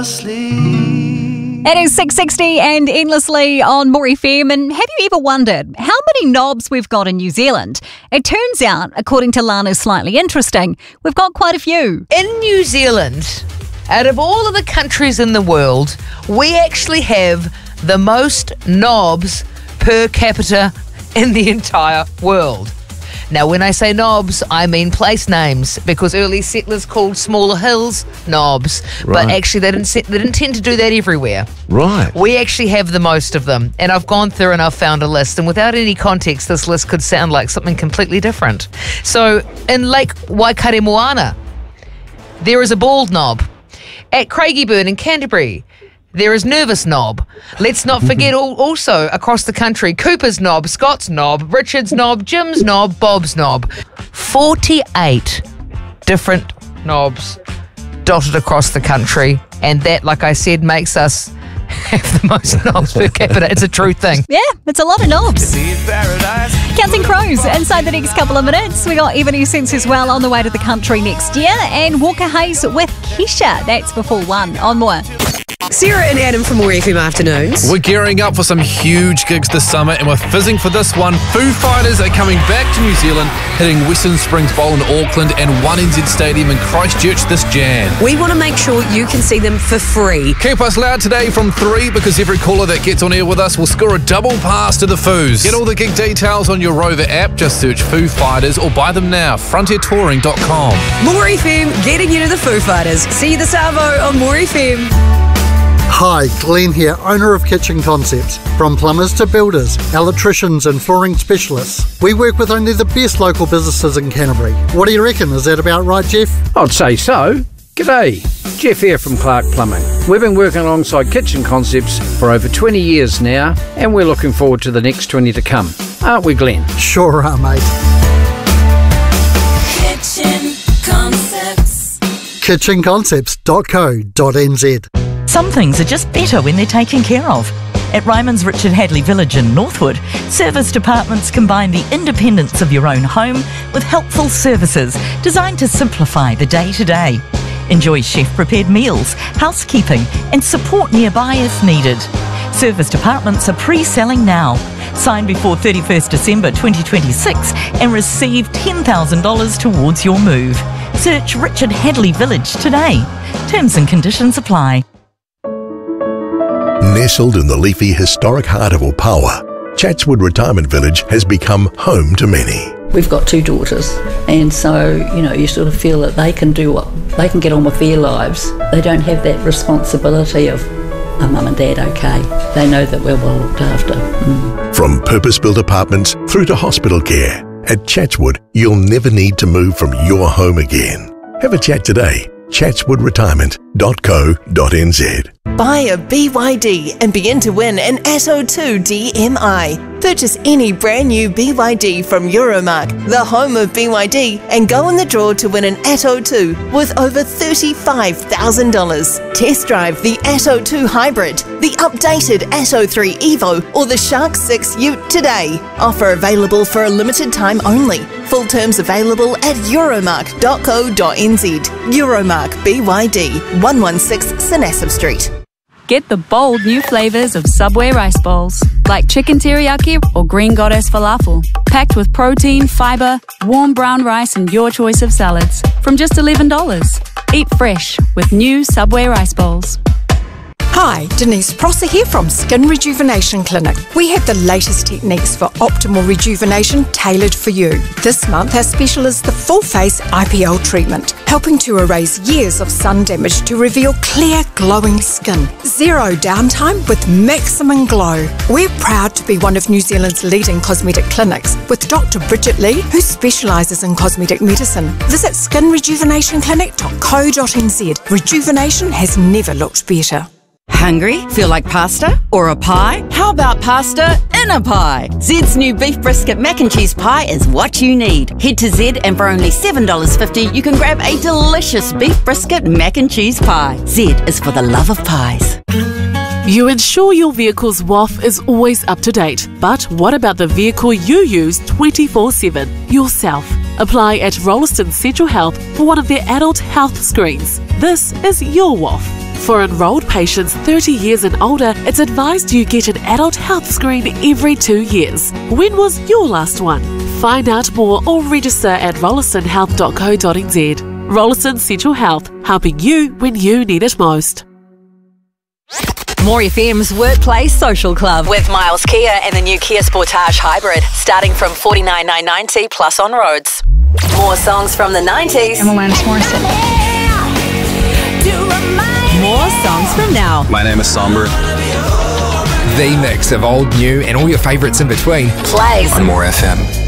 It is 6:60 and endlessly on More FM. And have you ever wondered how many knobs we've got in New Zealand? It turns out, according to Lana's Slightly Interesting, we've got quite a few. In New Zealand, out of all of the countries in the world, we actually have the most knobs per capita in the entire world. Now, when I say knobs, I mean place names, because early settlers called smaller hills knobs. Right. But actually, they didn't tend to do that everywhere. Right. We actually have the most of them. And I've gone through and I've found a list. And without any context, this list could sound like something completely different. So, in Lake Waikaremoana, there is a bald knob. At Craigieburn in Canterbury, there is Nervous Knob. Let's not forget also across the country, Cooper's Knob, Scott's Knob, Richard's Knob, Jim's Knob, Bob's Knob. 48 different knobs dotted across the country. And that, like I said, makes us have the most knobs per capita. It's a true thing. Yeah, it's a lot of knobs. Counting Crows inside the next couple of minutes. We got Evanescence as well on the way to the country next year. And Walker Hayes with Kesha. That's before 1 on More. Sarah and Adam from More FM Afternoons. We're gearing up for some huge gigs this summer, and we're fizzing for this one. Foo Fighters are coming back to New Zealand, hitting Western Springs Bowl in Auckland and 1NZ Stadium in Christchurch this Jan. We want to make sure you can see them for free. Keep us loud today from 3, because every caller that gets on air with us will score a double pass to the Foos. Get all the gig details on your Rover app. Just search Foo Fighters or buy them now. FrontierTouring.com. More FM, getting you to the Foo Fighters. See you this Arvo on More FM. Hi, Glenn here, owner of Kitchen Concepts. From plumbers to builders, electricians and flooring specialists, we work with only the best local businesses in Canterbury. What do you reckon? Is that about right, Jeff? I'd say so. G'day, Jeff here from Clark Plumbing. We've been working alongside Kitchen Concepts for over 20 years now, and we're looking forward to the next 20 to come. Aren't we, Glenn? Sure are, mate. Kitchen Concepts. kitchenconcepts.co.nz. Some things are just better when they're taken care of. At Ryman's Richard Hadley Village in Northwood, service departments combine the independence of your own home with helpful services designed to simplify the day-to-day. Enjoy chef-prepared meals, housekeeping and support nearby if needed. Service departments are pre-selling now. Sign before 31st December 2026 and receive $10,000 towards your move. Search Richard Hadley Village today. Terms and conditions apply. Nestled in the leafy historic heart of Opawa, Chatswood Retirement Village has become home to many. We've got 2 daughters, and so, you sort of feel that they can do what they can get on with their lives. They don't have that responsibility of, are mum and dad okay? They know that we're well looked after. From purpose-built apartments through to hospital care, at Chatswood, you'll never need to move from your home again. Have a chat today. chatswoodretirement.co.nz. Buy a BYD and begin to win an Atto 2 DMI. Purchase any brand new BYD from Euromark, the home of BYD, and go in the draw to win an Atto 2 worth over $35,000. Test drive the Atto 2 Hybrid, the updated Atto 3 Evo, or the Shark 6 Ute today. Offer available for a limited time only. Full terms available at euromark.co.nz. Euromark BYD, 116 Senasib Street. Get the bold new flavours of Subway rice bowls, like chicken teriyaki or green goddess falafel, packed with protein, fibre, warm brown rice and your choice of salads, from just $11. Eat fresh with new Subway rice bowls. Hi, Denise Prosser here from Skin Rejuvenation Clinic. We have the latest techniques for optimal rejuvenation tailored for you. This month, our special is the Full Face IPL treatment, helping to erase years of sun damage to reveal clear, glowing skin. Zero downtime with maximum glow. We're proud to be one of New Zealand's leading cosmetic clinics with Dr. Bridget Lee, who specialises in cosmetic medicine. Visit skinrejuvenationclinic.co.nz. Rejuvenation has never looked better. Hungry? Feel like pasta? Or a pie? How about pasta in a pie? Zed's new beef brisket mac and cheese pie is what you need. Head to Zed and for only $7.50 you can grab a delicious beef brisket mac and cheese pie. Zed is for the love of pies. You ensure your vehicle's WAF is always up to date. But what about the vehicle you use 24/7? Yourself. Apply at Rolleston Central Health for one of their adult health screens. This is your WAF. For enrolled patients 30 years and older, it's advised you get an adult health screen every 2 years. When was your last one? Find out more or register at rollistonhealth.co.nz. Rollison Central Health, helping you when you need it most. More FM's Workplace Social Club with Miles Kia and the new Kia Sportage Hybrid, starting from $49,990 plus on roads. More songs from the 90s. I'm Alanis Morissette. More songs from now. My name is Somber. The mix of old, new, and all your favourites in between. Plays on More FM.